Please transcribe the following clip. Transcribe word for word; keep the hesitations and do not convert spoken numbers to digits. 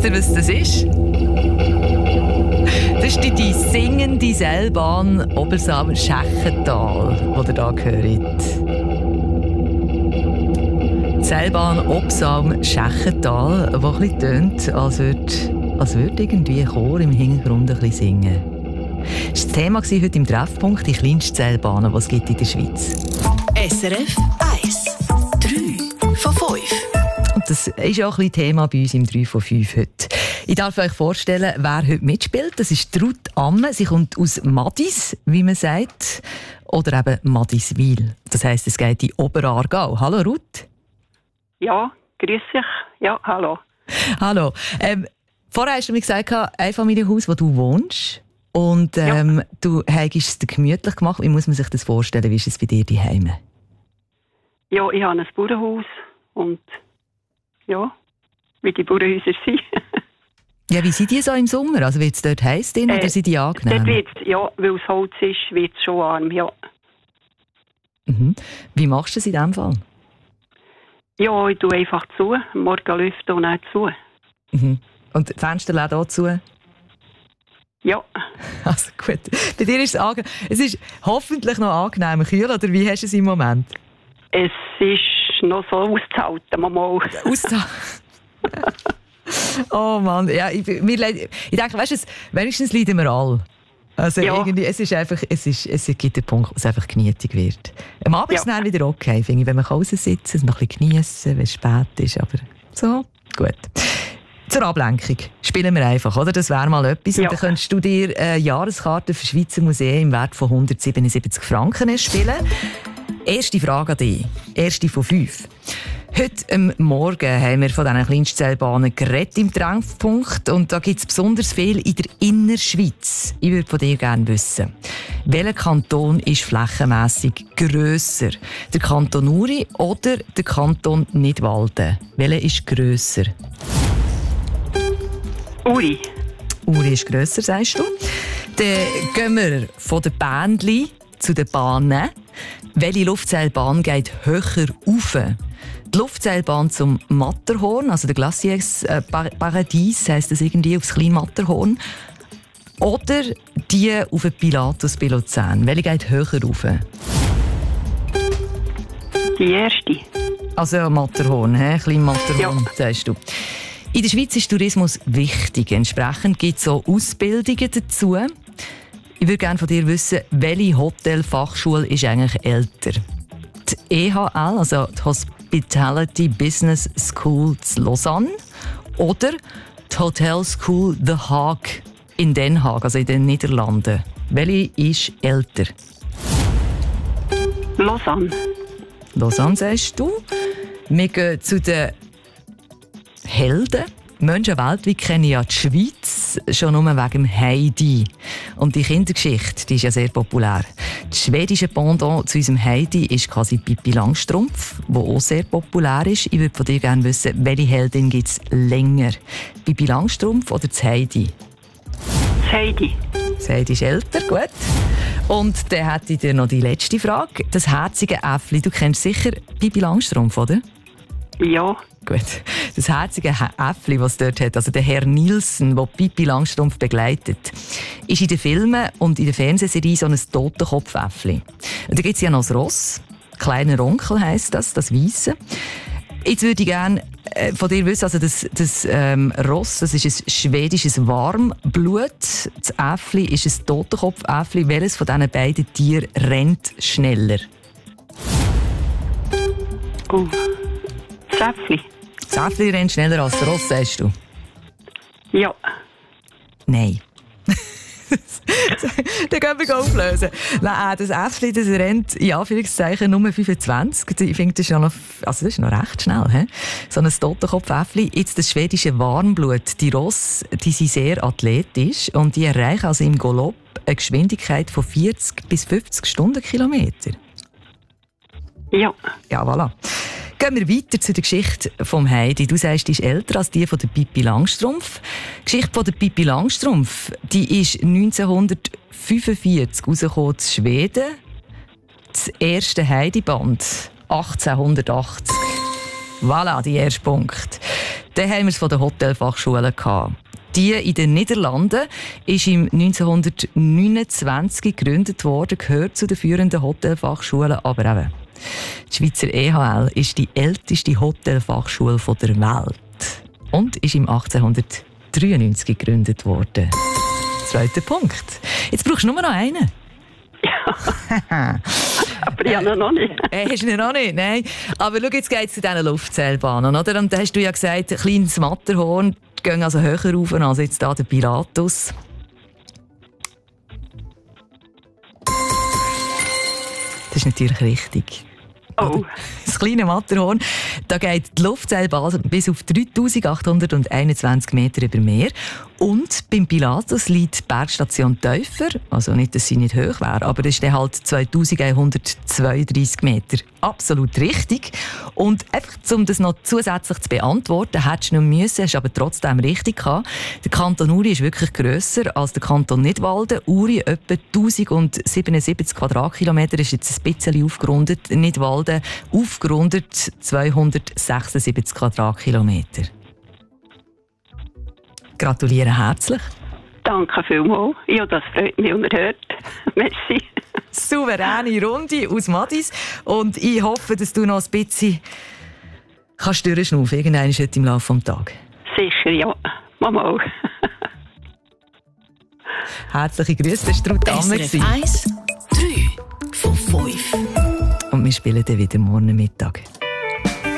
ihr, was das ist? Das ist die, die singende Seilbahn Obersalm-Schächental, die ihr hier hört. Die Seilbahn Obersalm-Schächental, die ein bisschen tönt, als würde, als würde irgendwie ein Chor im Hintergrund ein bisschen singen. Das war das Thema heute im Treffpunkt, die kleinste Seilbahn, die es gibt in der Schweiz. S R F eins. drei von fünf. Und das ist auch ein bisschen Thema bei uns im drei von fünf heute. Ich darf euch vorstellen, wer heute mitspielt. Das ist Ruth Amme. Sie kommt aus Madis, wie man sagt. Oder eben Madiswil. Das heisst, es geht in Oberaargau. Hallo Ruth. Ja, grüß dich. Ja, hallo. Hallo. Ähm, vorher hast du mir gesagt, ein Einfamilienhaus, wo du wohnst. Und ähm, ja. Du hast es dir gemütlich gemacht. Wie muss man sich das vorstellen? Wie ist es bei dir daheim? Ja, ich habe ein Bauernhaus. Und ja, wie die Bauernhäuser sind. Ja, wie sind die so im Sommer? Also wird es dort heiß drin, äh, oder sind die angenehm? Dort wird's, ja, weil es Holz ist, wird es schon warm, ja. Mhm. Wie machst du es in diesem Fall? Ja, ich tue einfach zu. Morgen lüften und dann zu. Mhm. Und die Fensterläden auch zu? Ja. Also gut. Bei dir ist es angenehm. Es ist hoffentlich noch angenehm kühl, oder wie hast du es im Moment? Es ist noch so auszuhalten, mal. Auszuhalten? Oh Mann, ja, ich, mir, ich denke, weißt du, wenigstens leiden wir alle. Also ja. irgendwie, es ist einfach, es, ist, es gibt einen Punkt, wo es einfach gemütlich wird. Am Abend ja. ist es dann wieder okay, finde ich, wenn man raussitzen kann, noch ein bisschen geniessen, wenn es spät ist, aber so, gut. Zur Ablenkung spielen wir einfach, oder? Das wäre mal etwas. Ja. Und dann könntest du dir eine Jahreskarte für Schweizer Museen im Wert von hundertsiebenundsiebzig Franken spielen. Erste Frage an dich. Erste von fünf. Heute am Morgen haben wir von diesen Kleinstseilbahnen geredet im Treffpunkt. Und da gibt es besonders viel in der Innerschweiz. Ich würde von dir gerne wissen, welcher Kanton ist flächenmässig grösser? Der Kanton Uri oder der Kanton Nidwalden? Welcher ist grösser? Uri. Uri ist grösser, sagst du. Dann gehen wir von den Bändli zu den Bahnen. Welche Luftseilbahn geht höher rauf? Die Luftseilbahn zum Matterhorn, also der Glaciers äh, Paradies, heisst das irgendwie, aufs kleine Matterhorn. Oder die auf den Pilatus bei Luzern. Welche geht höher rauf? Die erste. Also Matterhorn, he? Klein Matterhorn, ja. Sagst du. In der Schweiz ist Tourismus wichtig. Entsprechend gibt es auch Ausbildungen dazu. Ich würde gerne von dir wissen, welche Hotelfachschule ist eigentlich älter? Die E H L, also die Hospitality Business School in Lausanne, oder die Hotel School The Hague in Den Haag, also in den Niederlanden. Welche ist älter? Lausanne. Lausanne, sagst du. Wir gehen zu den Helden. Menschen weltweit kennen ja die Schweiz schon nur wegen dem Heidi. Und die Kindergeschichte, die ist ja sehr populär. Das schwedische Pendant zu unserem Heidi ist quasi Pippi Langstrumpf, die auch sehr populär ist. Ich würde von dir gerne wissen, welche Heldin gibt es länger? Pippi Langstrumpf oder das Heidi? Das Heidi. Das Heidi ist älter, gut. Und dann hätte ich dir noch die letzte Frage. Das herzige Äffli, du kennst sicher Pippi Langstrumpf, oder? Ja. Gut. Das herzige Äffli, das es dort hat, also der Herr Nielsen, der Pippi Langstrumpf begleitet, ist in den Filmen und in der Fernsehserie so ein Totenkopf-Äffli. Und da gibt es ja noch das Ross. Kleiner Onkel heisst das, das Weisse. Jetzt würde ich gerne äh, von dir wissen, also das, das ähm, Ross, das ist ein schwedisches Warmblut. Das Äffli ist ein Totenkopf-Äffli. Welches von diesen beiden Tieren rennt schneller? Oh. Das Äffli. Das Äffli rennt schneller als der Ross, sagst du? Ja. Nein. Dann können wir auflösen. Nein, das Äffli, das rennt in Anführungszeichen nur fünfundzwanzig. Ich finde, das ist ja noch, also das ist noch recht schnell. He? So ein Totenkopf-Äffli. Jetzt das schwedische Warmblut. Die Ross, die sind sehr athletisch und die erreichen also im Galopp eine Geschwindigkeit von vierzig bis fünfzig Stundenkilometer. Ja. Ja, voilà. Gehen wir weiter zu der Geschichte vom Heidi. Du sagst, die ist älter als die von der Pippi Langstrumpf. Die Geschichte von der Pippi Langstrumpf, die ist neunzehnhundertfünfundvierzig rausgekommen in Schweden. Das erste Heidi-Band achtzehnhundertachtzig. Voilà, der erste Punkt. Dann haben wir es von den Hotelfachschulen gehabt. Die in den Niederlanden ist im neunzehnhundertneunundzwanzig gegründet worden, gehört zu den führenden Hotelfachschulen, aber eben, die Schweizer E H L ist die älteste Hotelfachschule der Welt und ist im achtzehnhundertdreiundneunzig gegründet worden. Zweiter Punkt. Jetzt brauchst du nur noch einen. Ja. Aber ich habe ihn noch nicht. Äh, hast du ihn noch nicht? Nein. Aber schau, jetzt geht es zu diesen Luftseilbahnen, oder? Und da hast du ja gesagt, ein kleines Matterhorn, die gehen also höher rauf als jetzt hier der Pilatus. Das ist natürlich richtig. Oh. Das kleine Matterhorn, da geht die Luftseilbahn bis auf dreitausendachthunderteinundzwanzig Meter über Meer. Und beim Pilatus liegt die Bergstation tiefer. Also nicht, dass sie nicht hoch wäre, aber das ist dann halt zweitausendeinhundertzweiunddreißig Meter. Absolut richtig. Und einfach, um das noch zusätzlich zu beantworten, hättest du nicht müssen, hast aber trotzdem richtig gehabt. Der Kanton Uri ist wirklich grösser als der Kanton Nidwalden. Uri etwa tausendsiebenundsiebzig Quadratkilometer, ist jetzt ein bisschen aufgerundet. Nidwalden aufgerundet zweihundertsechsundsiebzig Quadratkilometer. Gratuliere herzlich. Danke vielmals. Ja, das freut mich unerhört. Merci. Souveräne Runde aus Madis. Und ich hoffe, dass du noch ein bisschen kannst durchschnaufen, irgendwann im Laufe des Tages. Sicher, ja. Mal. Herzliche Grüße, das war Ruth Ammer. S R F eins, drei von fünf. Und wir spielen dann wieder morgen Mittag.